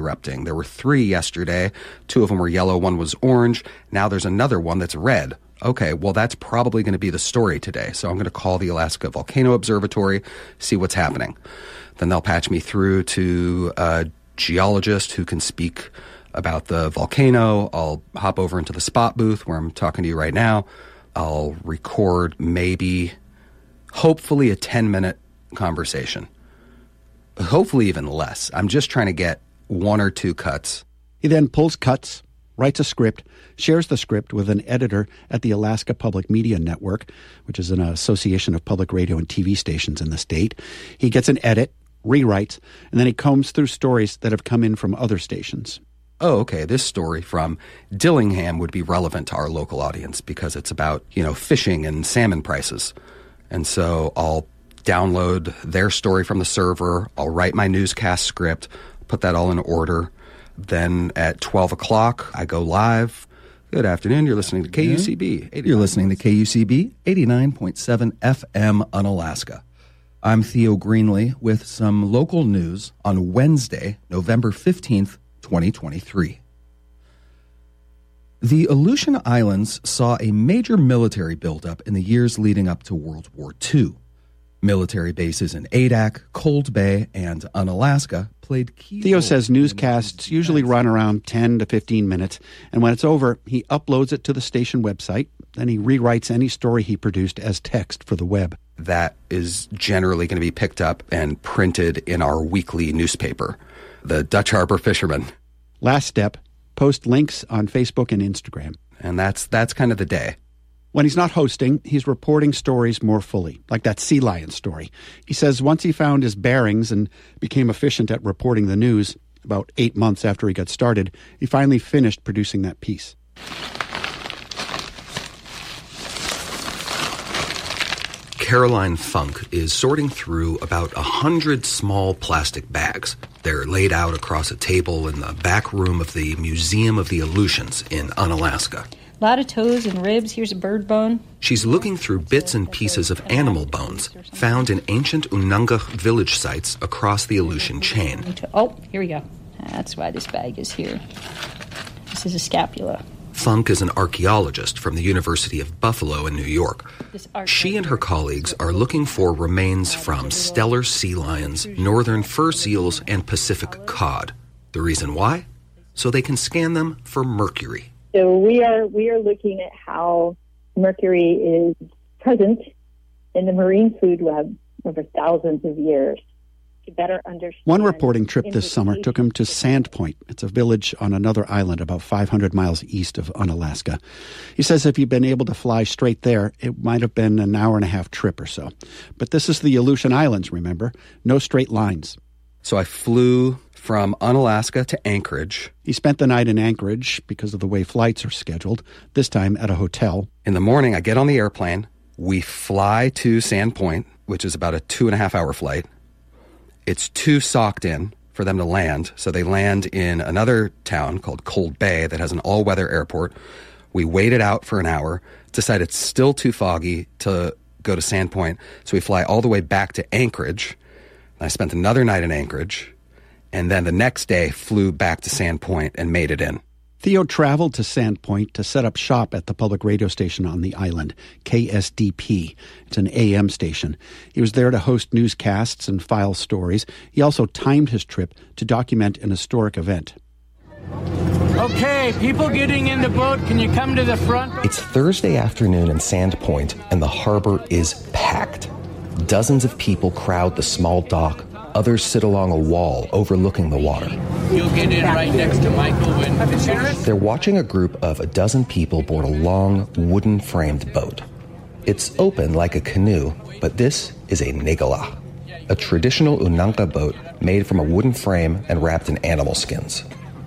erupting. There were 3 yesterday. 2 of them were yellow, 1 was orange. Now there's another one that's red. Okay, well, that's probably going to be the story today. So I'm going to call the Alaska Volcano Observatory, see what's happening. Then they'll patch me through to a geologist who can speak about the volcano. I'll hop over into the spot booth where I'm talking to you right now. I'll record hopefully a 10-minute conversation. Hopefully even less. I'm just trying to get 1 or 2 cuts. He then pulls cuts, writes a script, shares the script with an editor at the Alaska Public Media Network, which is an association of public radio and TV stations in the state. He gets an edit, rewrites, and then he combs through stories that have come in from other stations. Oh, okay, this story from Dillingham would be relevant to our local audience because it's about, fishing and salmon prices. And so I'll download their story from the server. I'll write my newscast script, put that all in order. Then at 12 o'clock, I go live. Good afternoon. You're listening to KUCB. You're listening to KUCB 89.7 FM Unalaska. I'm Theo Greenlee with some local news on Wednesday, November 15th, 2023. The Aleutian Islands saw a major military buildup in the years leading up to World War II. Military bases in Adak, Cold Bay, and Unalaska played key roles. Theo says newscasts usually run around 10 to 15 minutes, and when it's over, he uploads it to the station website. Then he rewrites any story he produced as text for the web. That is generally going to be picked up and printed in our weekly newspaper, the Dutch Harbor Fisherman. Last step, post links on Facebook and Instagram. And that's kind of the day. When he's not hosting, he's reporting stories more fully, like that sea lion story. He says once he found his bearings and became efficient at reporting the news, about 8 months after he got started, he finally finished producing that piece. Caroline Funk is sorting through about 100 small plastic bags. They're laid out across a table in the back room of the Museum of the Aleutians in Unalaska. A lot of toes and ribs. Here's a bird bone. She's looking through bits and pieces of animal bones found in ancient Unangac village sites across the Aleutian chain. Oh, here we go. That's why this bag is here. This is a scapula. Funk is an archaeologist from the University of Buffalo in New York. She and her colleagues are looking for remains from Steller sea lions, northern fur seals, and Pacific cod. The reason why? So they can scan them for mercury. So we are looking at how mercury is present in the marine food web over thousands of years to better understand. One reporting trip this summer took him to Sandpoint. It's a village on another island about 500 miles east of Unalaska. He says if he'd been able to fly straight there, it might have been an hour-and-a-half trip or so. But this is the Aleutian Islands, remember? No straight lines. So I flew from Unalaska to Anchorage. He spent the night in Anchorage because of the way flights are scheduled, this time at a hotel. In the morning, I get on the airplane. We fly to Sandpoint, which is about a 2.5-hour flight. It's too socked in for them to land, so they land in another town called Cold Bay that has an all-weather airport. We waited out for an hour, decided it's still too foggy to go to Sandpoint, so we fly all the way back to Anchorage. I spent another night in Anchorage, and then the next day flew back to Sandpoint and made it in. Theo traveled to Sandpoint to set up shop at the public radio station on the island, KSDP. It's an AM station. He was there to host newscasts and file stories. He also timed his trip to document an historic event. Okay, people getting in the boat, can you come to the front? It's Thursday afternoon in Sandpoint, and the harbor is packed. Dozens of people crowd the small dock. Others sit along a wall overlooking the water. You'll get in right next to Michael when... They're watching a group of a dozen people board a long, wooden-framed boat. It's open like a canoe, but this is a nigala, a traditional Unangac boat made from a wooden frame and wrapped in animal skins.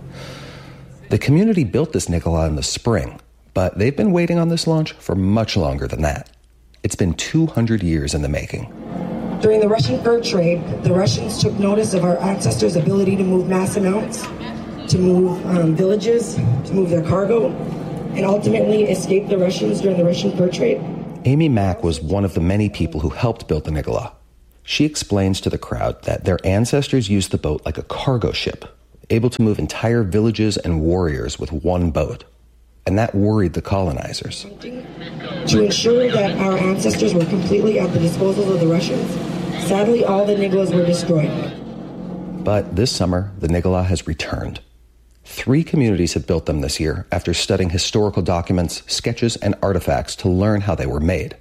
The community built this nigala in the spring, but they've been waiting on this launch for much longer than that. It's been 200 years in the making. During the Russian fur trade, the Russians took notice of our ancestors' ability to move mass amounts, to move villages, to move their cargo, and ultimately escape the Russians during the Russian fur trade. Amy Mack was one of the many people who helped build the nigala. She explains to the crowd that their ancestors used the boat like a cargo ship. able to move entire villages and warriors with one boat. And that worried the colonizers. To ensure that our ancestors were completely at the disposal of the Russians, sadly, all the Niglas were destroyed. But this summer, the Nigla has returned. 3 communities have built them this year after studying historical documents, sketches, and artifacts to learn how they were made.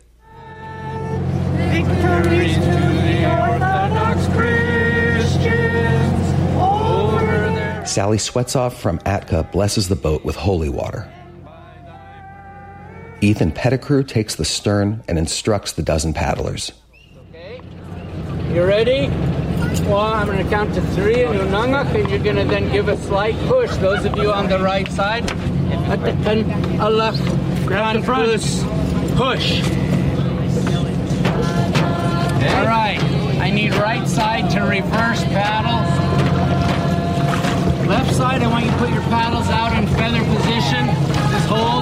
Victory to the Orthodox Christians over there. Sally Swetzoff from Atka blesses the boat with holy water. Ethan Pettigrew takes the stern and instructs the dozen paddlers. Okay. You ready? Well, I'm going to count to 3 in Unangak, and you're going to then give a slight push. Those of you on the right side, grab the front. Push. All right. I need right side to reverse paddle. Left side, I want you to put your paddles out in feather position. Just hold.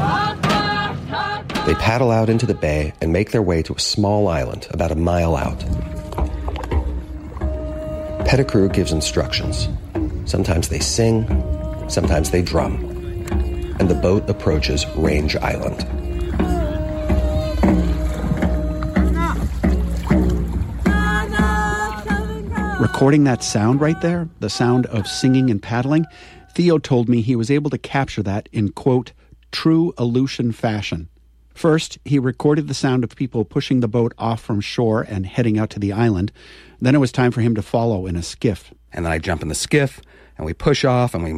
They paddle out into the bay and make their way to a small island about a mile out. Pettigrew gives instructions. Sometimes they sing, sometimes they drum. And the boat approaches Range Island. Recording that sound right there, the sound of singing and paddling, Theo told me he was able to capture that in, quote, true Aleutian fashion. First, he recorded the sound of people pushing the boat off from shore and heading out to the island. Then it was time for him to follow in a skiff. And then I jump in the skiff, and we push off, and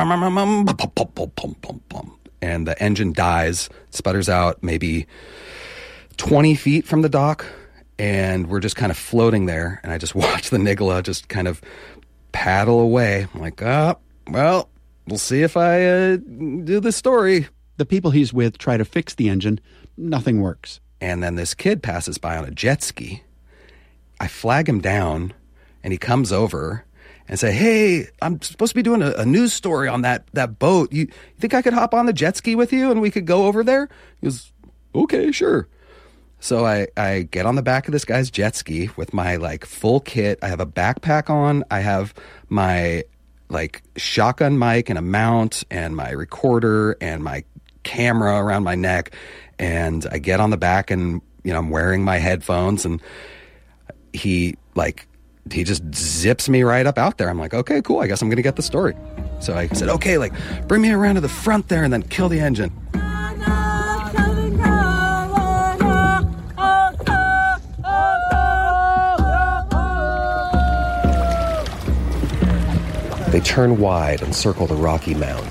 and the engine dies, sputters out maybe 20 feet from the dock, and we're just kind of floating there, and I just watch the Nigla just kind of paddle away. I'm like, well, we'll see if I do this story. The people he's with try to fix the engine. Nothing works. And then this kid passes by on a jet ski. I flag him down, and he comes over and say, hey, I'm supposed to be doing a news story on that boat. You think I could hop on the jet ski with you and we could go over there? He goes, okay, sure. So I get on the back of this guy's jet ski with my full kit. I have a backpack on. I have my shotgun mic and a mount and my recorder and my camera around my neck. And I get on the back and, I'm wearing my headphones, and he just zips me right up out there. I'm like, okay, cool. I guess I'm going to get the story. So I said, okay, bring me around to the front there and then kill the engine. They turn wide and circle the rocky mound.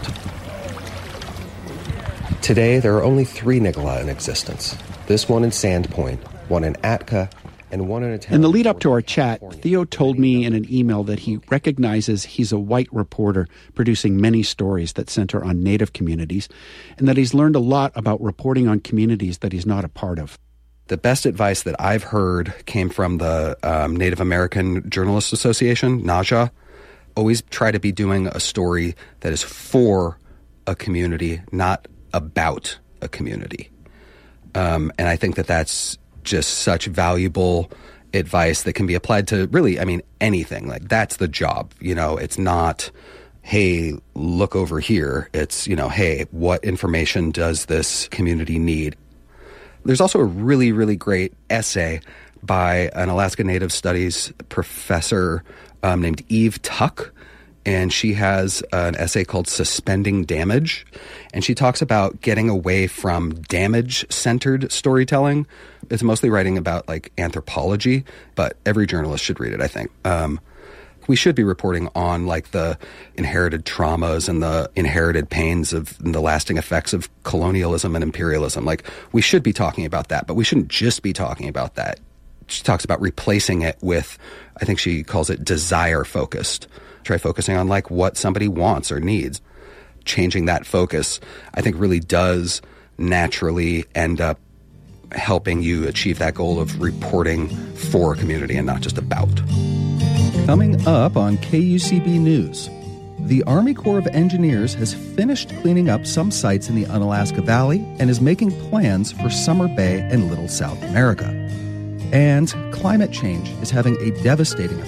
Today, there are only 3 Nigla in existence. This one in Sandpoint, one in Atka, and one in a town... In the lead up to our chat, Theo told me in an email that he recognizes he's a white reporter producing many stories that center on Native communities, and that he's learned a lot about reporting on communities that he's not a part of. The best advice that I've heard came from the Native American Journalists Association, NAJA. Always try to be doing a story that is for a community, not about a community. And I think that that's just such valuable advice that can be applied to really, anything. That's the job. It's not, hey, look over here. It's, hey, what information does this community need? There's also a really, really great essay by an Alaska Native Studies professor named Eve Tuck. And she has an essay called Suspending Damage. And she talks about getting away from damage-centered storytelling. It's mostly writing about anthropology, but every journalist should read it, I think. We should be reporting on the inherited traumas and the inherited pains of and the lasting effects of colonialism and imperialism. We should be talking about that, but we shouldn't just be talking about that. She talks about replacing it with, I think she calls it desire-focused. Try focusing on what somebody wants or needs. Changing that focus, I think, really does naturally end up helping you achieve that goal of reporting for a community and not just about. Coming up on KUCB News, the Army Corps of Engineers has finished cleaning up some sites in the Unalaska Valley and is making plans for Summer Bay and Little South America. And climate change is having a devastating effect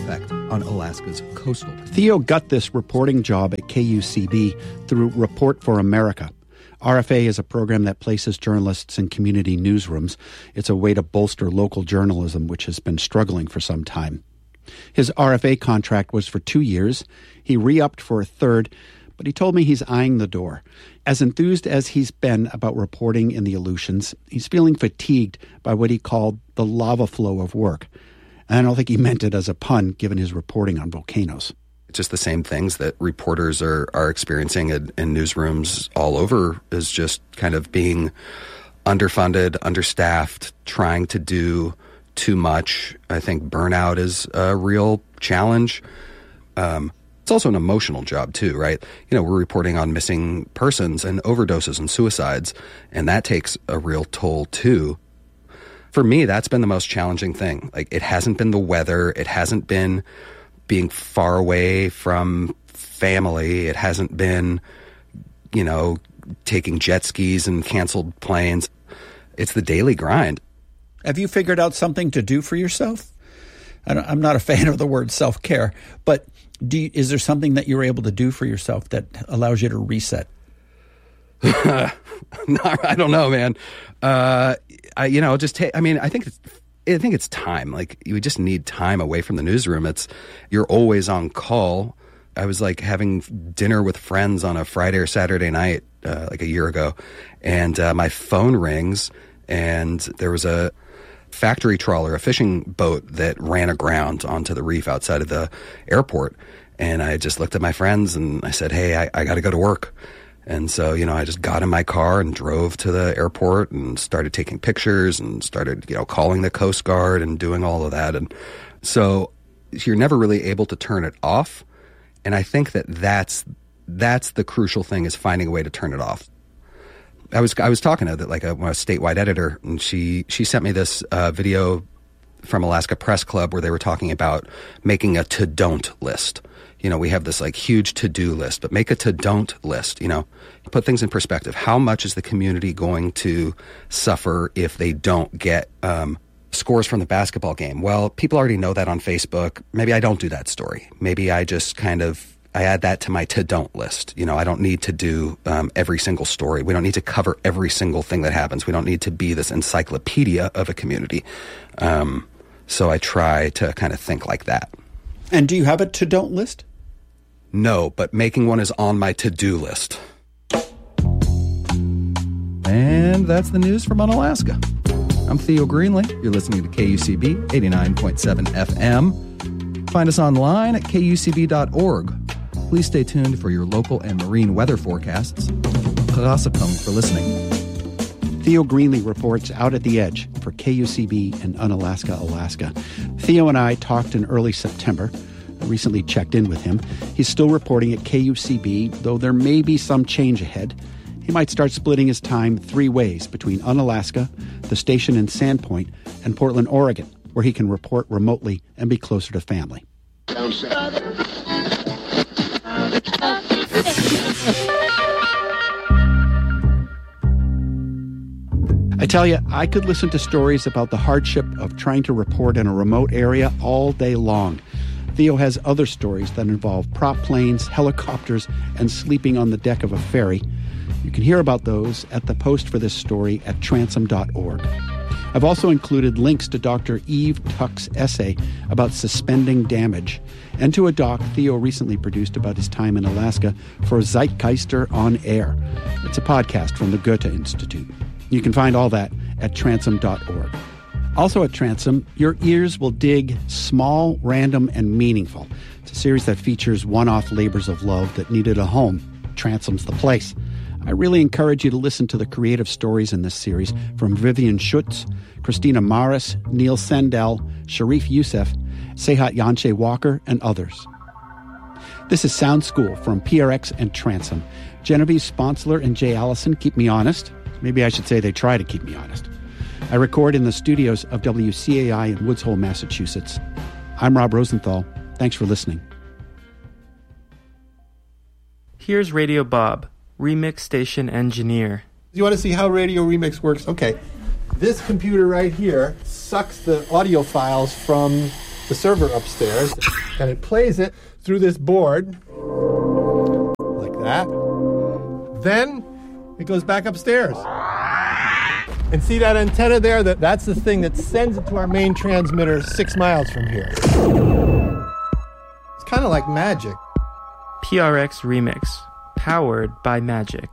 on Alaska's coastal. Theo got this reporting job at KUCB through Report for America. RFA is a program that places journalists in community newsrooms. It's a way to bolster local journalism, which has been struggling for some time. His RFA contract was for 2 years. He re-upped for a third, but he told me he's eyeing the door. As enthused as he's been about reporting in the Aleutians, he's feeling fatigued by what he called the lava flow of work. And I don't think he meant it as a pun, given his reporting on volcanoes. Just the same things that reporters are experiencing in newsrooms all over, is just kind of being underfunded, understaffed, trying to do too much. I think burnout is a real challenge. It's also an emotional job too, right? You know, we're reporting on missing persons and overdoses and suicides, and that takes a real toll too. For me, that's been the most challenging thing. Like, it hasn't been the weather. It hasn't been being far away from family. It hasn't been, you know, taking jet skis and canceled planes. It's the daily grind. Have you figured out something to do for yourself? I'm not a fan of the word self-care, but is there something that you're able to do for yourself that allows you to reset? No, I don't know, man. I think it's time. Like, you just need time away from the newsroom. You're always on call. I was like having dinner with friends on a Friday or Saturday night, like a year ago, and my phone rings, and there was a factory trawler, a fishing boat that ran aground onto the reef outside of the airport. And I just looked at my friends and I said, hey, I got to go to work. And so, you know, I just got in my car and drove to the airport and started taking pictures and started, you know, calling the Coast Guard and doing all of that. And so you're never really able to turn it off. And I think that's the crucial thing, is finding a way to turn it off. I was talking to a statewide editor, and she sent me this video from Alaska Press Club where they were talking about making a to-don't list. You know, we have this like huge to-do list, but make a to-don't list, you know. Put things in perspective. How much is the community going to suffer if they don't get scores from the basketball game? Well, people already know that on Facebook. Maybe I don't do that story. Maybe I just I add that to my to-don't list. You know, I don't need to do every single story. We don't need to cover every single thing that happens. We don't need to be this encyclopedia of a community. So I try to kind of think like that. And do you have a to-don't list? No, but making one is on my to-do list. And that's the news from Unalaska. I'm Theo Greenlee. You're listening to KUCB 89.7 FM. Find us online at kucb.org. Please stay tuned for your local and marine weather forecasts. Chasakong for listening. Theo Greenlee reports out at the edge for KUCB in Unalaska, Alaska. Theo and I talked in early September. I recently checked in with him. He's still reporting at KUCB, though there may be some change ahead. He might start splitting his time 3 ways between Unalaska, the station in Sandpoint, and Portland, Oregon, where he can report remotely and be closer to family. I tell you, I could listen to stories about the hardship of trying to report in a remote area all day long. Theo has other stories that involve prop planes, helicopters, and sleeping on the deck of a ferry. You can hear about those at the post for this story at transom.org. I've also included links to Dr. Eve Tuck's essay about suspending damage and to a doc Theo recently produced about his time in Alaska for Zeitgeister on Air. It's a podcast from the Goethe Institute. You can find all that at transom.org. Also at Transom, your ears will dig Small, Random, and Meaningful. It's a series that features one-off labors of love that needed a home. Transom's the place. I really encourage you to listen to the creative stories in this series from Vivian Schutz, Christina Maris, Neil Sendell, Sharif Youssef, Sehat Yanshe Walker, and others. This is Sound School from PRX and Transom. Genevieve Sponsler and Jay Allison keep me honest. Maybe I should say they try to keep me honest. I record in the studios of WCAI in Woods Hole, Massachusetts. I'm Rob Rosenthal. Thanks for listening. Here's Radio Bob, Remix Station Engineer. You want to see how Radio Remix works? Okay. This computer right here sucks the audio files from the server upstairs, and it plays it through this board, like that. Then it goes back upstairs. And see that antenna there? That's the thing that sends it to our main transmitter 6 miles from here. It's kind of like magic. PRX Remix, powered by Magic.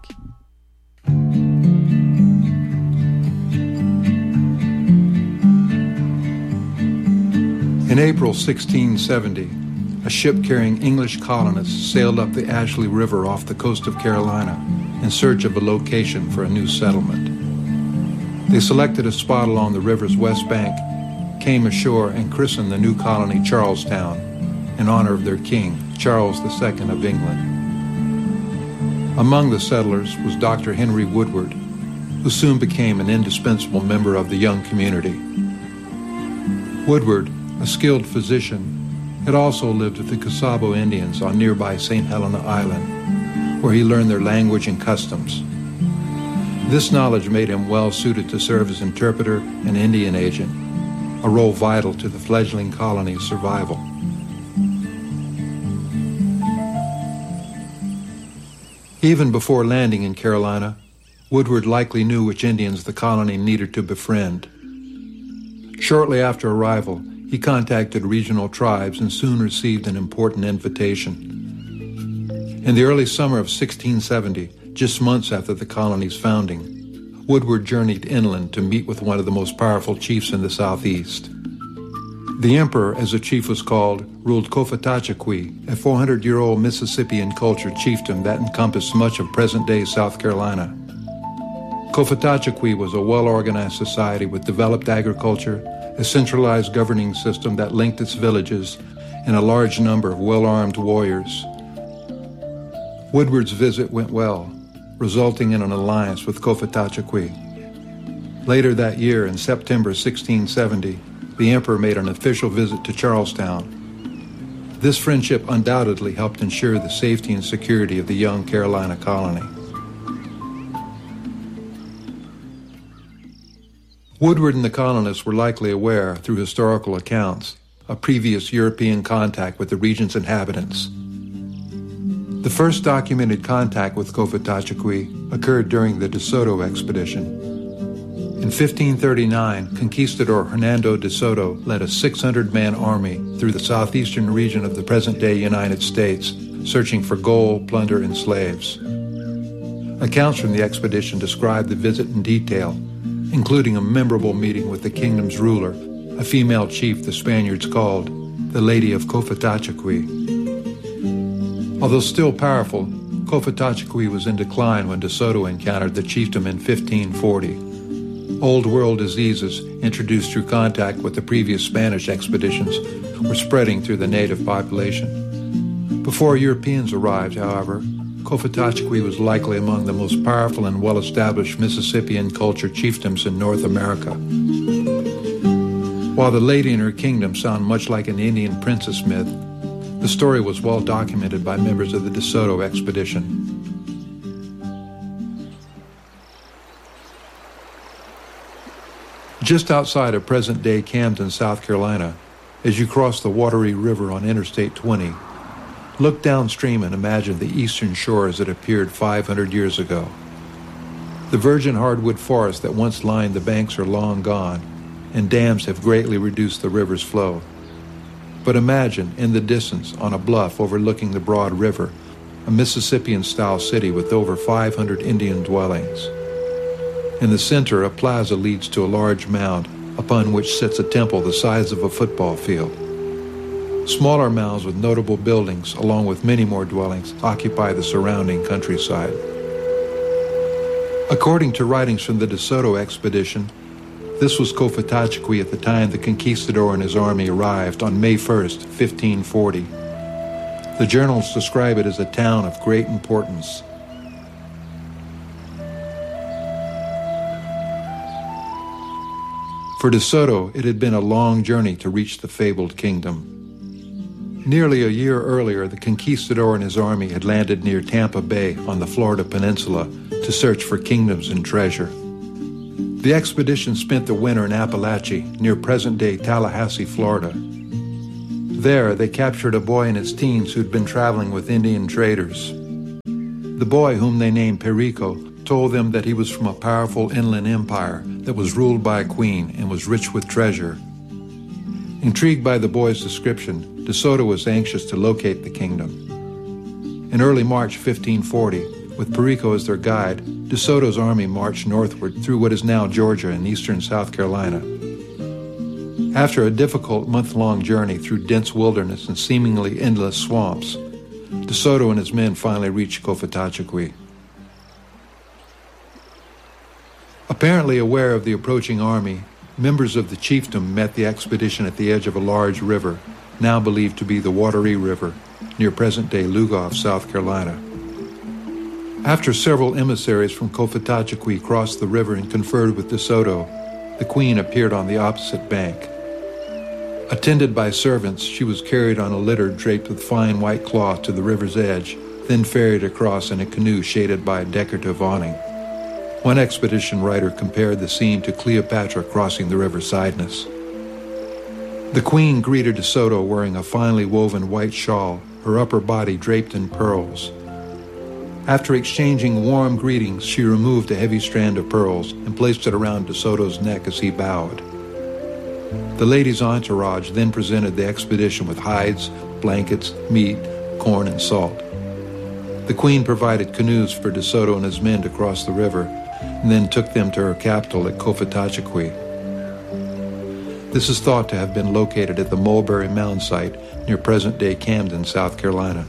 In April 1670, a ship carrying English colonists sailed up the Ashley River off the coast of Carolina in search of a location for a new settlement. They selected a spot along the river's west bank, came ashore, and christened the new colony Charlestown in honor of their king, Charles II of England. Among the settlers was Dr. Henry Woodward, who soon became an indispensable member of the young community. Woodward, a skilled physician, had also lived with the Casabo Indians on nearby St. Helena Island, where he learned their language and customs. This knowledge made him well suited to serve as interpreter and Indian agent, a role vital to the fledgling colony's survival. Even before landing in Carolina, Woodward likely knew which Indians the colony needed to befriend. Shortly after arrival, he contacted regional tribes and soon received an important invitation. In the early summer of 1670, just months after the colony's founding, Woodward journeyed inland to meet with one of the most powerful chiefs in the southeast. The emperor, as the chief was called, ruled Cofetachequi, a 400-year-old Mississippian cultured chiefdom that encompassed much of present-day South Carolina. Cofetachequi was a well-organized society with developed agriculture, a centralized governing system that linked its villages, and a large number of well-armed warriors. Woodward's visit went well, resulting in an alliance with Cofetachequi. Later that year, in September 1670, the emperor made an official visit to Charlestown. This friendship undoubtedly helped ensure the safety and security of the young Carolina colony. Woodward and the colonists were likely aware, through historical accounts, of previous European contact with the region's inhabitants. The first documented contact with Cofetachequi occurred during the De Soto expedition. In 1539, Conquistador Hernando de Soto led a 600-man army through the southeastern region of the present-day United States, searching for gold, plunder, and slaves. Accounts from the expedition describe the visit in detail, including a memorable meeting with the kingdom's ruler, a female chief the Spaniards called the Lady of Cofetachequi. Although still powerful, Cofetachequi was in decline when De Soto encountered the chiefdom in 1540. Old world diseases introduced through contact with the previous Spanish expeditions were spreading through the native population. Before Europeans arrived, however, Cofetachequi was likely among the most powerful and well-established Mississippian cultured chiefdoms in North America. While the lady and her kingdom sound much like an Indian princess myth, the story was well documented by members of the De Soto expedition. Just outside of present-day Camden, South Carolina, as you cross the watery river on Interstate 20, look downstream and imagine the eastern shore as it appeared 500 years ago. The virgin hardwood forests that once lined the banks are long gone, and dams have greatly reduced the river's flow. But imagine, in the distance, on a bluff overlooking the broad river, a Mississippian-style city with over 500 Indian dwellings. In the center, a plaza leads to a large mound, upon which sits a temple the size of a football field. Smaller mounds with notable buildings, along with many more dwellings, occupy the surrounding countryside. According to writings from the De Soto expedition, this was Cofetachequi at the time the conquistador and his army arrived on May 1st, 1540. The journals describe it as a town of great importance. For De Soto, it had been a long journey to reach the fabled kingdom. Nearly a year earlier, the conquistador and his army had landed near Tampa Bay on the Florida Peninsula to search for kingdoms and treasure. The expedition spent the winter in Appalachia, near present-day Tallahassee, Florida. There, they captured a boy in his teens who'd been traveling with Indian traders. The boy, whom they named Perico, told them that he was from a powerful inland empire that was ruled by a queen and was rich with treasure. Intrigued by the boy's description, De Soto was anxious to locate the kingdom. In early March 1540, with Perico as their guide, De Soto's army marched northward through what is now Georgia and eastern South Carolina. After a difficult month-long journey through dense wilderness and seemingly endless swamps, De Soto and his men finally reached Cofetachequi. Apparently aware of the approaching army, members of the chiefdom met the expedition at the edge of a large river, now believed to be the Wateree River, near present-day Lugoff, South Carolina. After several emissaries from Cofetachequi crossed the river and conferred with De Soto, the queen appeared on the opposite bank. Attended by servants, she was carried on a litter draped with fine white cloth to the river's edge, then ferried across in a canoe shaded by a decorative awning. One expedition writer compared the scene to Cleopatra crossing the river Cydnus. The queen greeted De Soto wearing a finely woven white shawl, her upper body draped in pearls. After exchanging warm greetings, she removed a heavy strand of pearls and placed it around De Soto's neck as he bowed. The lady's entourage then presented the expedition with hides, blankets, meat, corn, and salt. The queen provided canoes for De Soto and his men to cross the river, and then took them to her capital at Cofetachequi. This is thought to have been located at the Mulberry Mound site near present-day Camden, South Carolina.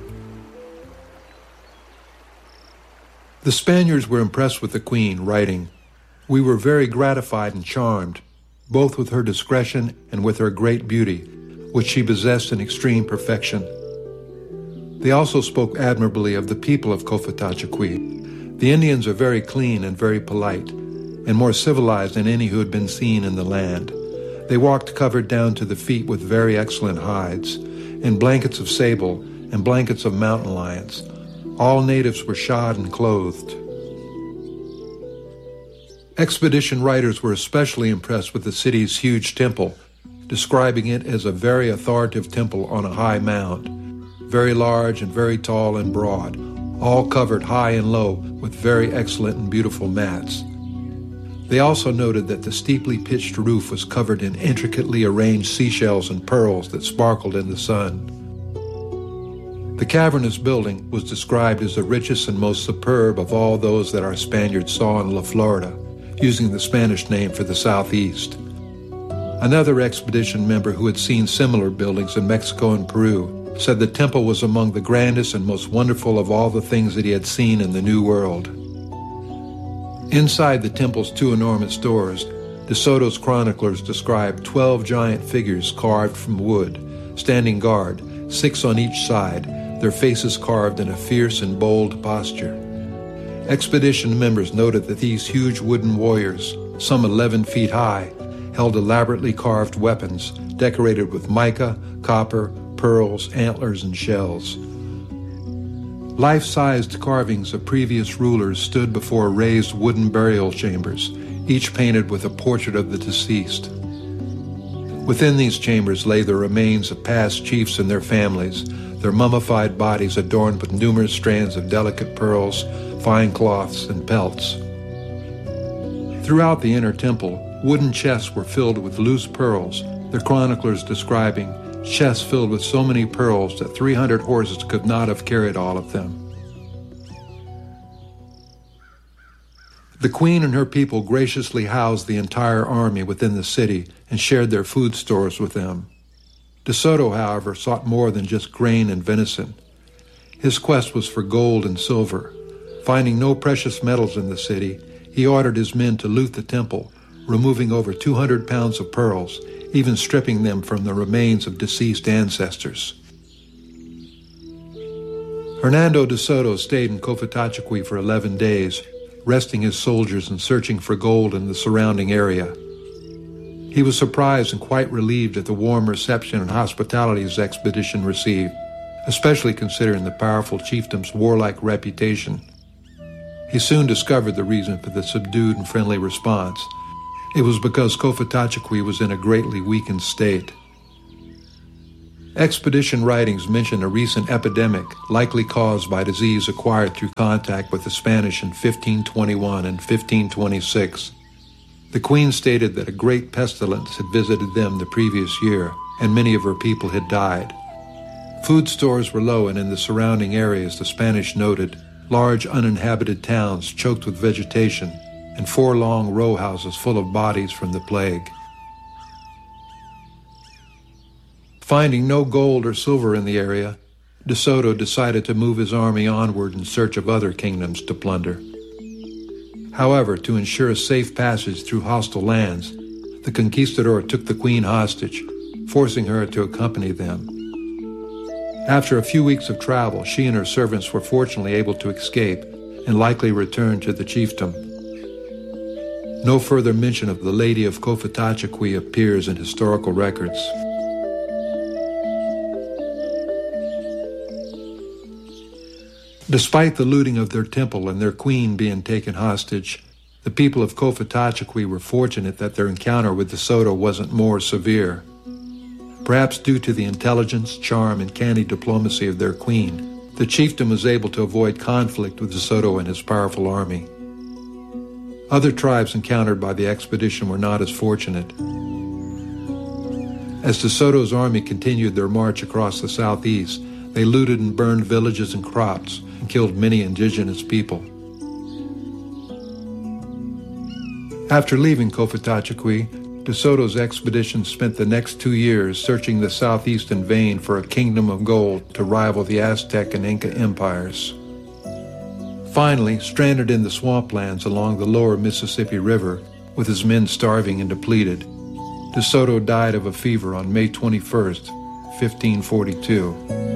The Spaniards were impressed with the queen, writing, "We were very gratified and charmed, both with her discretion and with her great beauty, which she possessed in extreme perfection." They also spoke admirably of the people of Cofetachequi. The Indians are very clean and very polite, and more civilized than any who had been seen in the land. They walked covered down to the feet with very excellent hides, and blankets of sable, and blankets of mountain lions. All natives were shod and clothed. Expedition writers were especially impressed with the city's huge temple, describing it as a very authoritative temple on a high mound, very large and very tall and broad, all covered high and low with very excellent and beautiful mats. They also noted that the steeply pitched roof was covered in intricately arranged seashells and pearls that sparkled in the sun. The cavernous building was described as the richest and most superb of all those that our Spaniards saw in La Florida, using the Spanish name for the southeast. Another expedition member who had seen similar buildings in Mexico and Peru said the temple was among the grandest and most wonderful of all the things that he had seen in the New World. Inside the temple's two enormous doors, De Soto's chroniclers described 12 giant figures carved from wood, standing guard, 6 on each side, their faces carved in a fierce and bold posture. Expedition members noted that these huge wooden warriors, some 11 feet high, held elaborately carved weapons decorated with mica, copper, pearls, antlers, and shells. Life-sized carvings of previous rulers stood before raised wooden burial chambers, each painted with a portrait of the deceased. Within these chambers lay the remains of past chiefs and their families, their mummified bodies adorned with numerous strands of delicate pearls, fine cloths, and pelts. Throughout the inner temple, wooden chests were filled with loose pearls, the chroniclers describing chests filled with so many pearls that 300 horses could not have carried all of them. The queen and her people graciously housed the entire army within the city and shared their food stores with them. De Soto, however, sought more than just grain and venison. His quest was for gold and silver. Finding no precious metals in the city, he ordered his men to loot the temple, removing over 200 pounds of pearls, even stripping them from the remains of deceased ancestors. Hernando de Soto stayed in Cofetachequi for 11 days, resting his soldiers and searching for gold in the surrounding area. He was surprised and quite relieved at the warm reception and hospitality his expedition received, especially considering the powerful chiefdom's warlike reputation. He soon discovered the reason for the subdued and friendly response. It was because Cofetachequi was in a greatly weakened state. Expedition writings mention a recent epidemic likely caused by disease acquired through contact with the Spanish in 1521 and 1526. The Queen stated that a great pestilence had visited them the previous year, and many of her people had died. Food stores were low, and in the surrounding areas, the Spanish noted large uninhabited towns choked with vegetation and 4 long row houses full of bodies from the plague. Finding no gold or silver in the area, De Soto decided to move his army onward in search of other kingdoms to plunder. However, to ensure a safe passage through hostile lands, the conquistador took the queen hostage, forcing her to accompany them. After a few weeks of travel, she and her servants were fortunately able to escape and likely return to the chiefdom. No further mention of the Lady of Cofitachequi appears in historical records. Despite the looting of their temple and their queen being taken hostage, the people of Cofitachequi were fortunate that their encounter with De Soto wasn't more severe. Perhaps due to the intelligence, charm, and canny diplomacy of their queen, the chieftain was able to avoid conflict with De Soto and his powerful army. Other tribes encountered by the expedition were not as fortunate. As De Soto's army continued their march across the southeast, they looted and burned villages and crops and killed many indigenous people. After leaving Cofitachequi, De Soto's expedition spent the next 2 years searching the southeast in vain for a kingdom of gold to rival the Aztec and Inca empires. Finally, stranded in the swamplands along the lower Mississippi River, with his men starving and depleted, De Soto died of a fever on May 21st, 1542.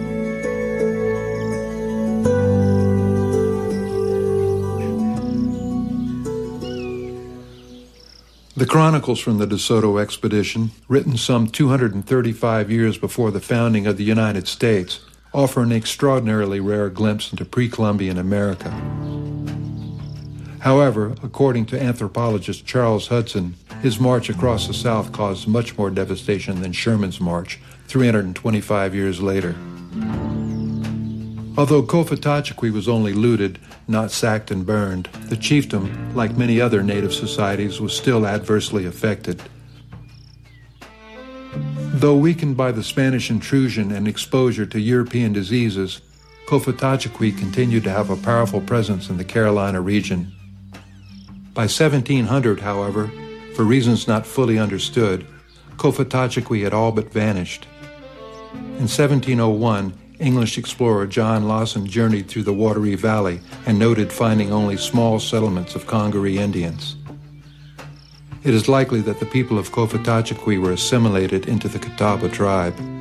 The chronicles from the De Soto expedition, written some 235 years before the founding of the United States, offer an extraordinarily rare glimpse into pre-Columbian America. However, according to anthropologist Charles Hudson, his march across the South caused much more devastation than Sherman's march 325 years later. Although Cofitachequi was only looted, not sacked and burned, the chiefdom, like many other native societies, was still adversely affected. Though weakened by the Spanish intrusion and exposure to European diseases, Cofitachequi continued to have a powerful presence in the Carolina region. By 1700, however, for reasons not fully understood, Cofitachequi had all but vanished. In 1701, English explorer John Lawson journeyed through the Wateree Valley and noted finding only small settlements of Congaree Indians. It is likely that the people of Cofitachequi were assimilated into the Catawba tribe.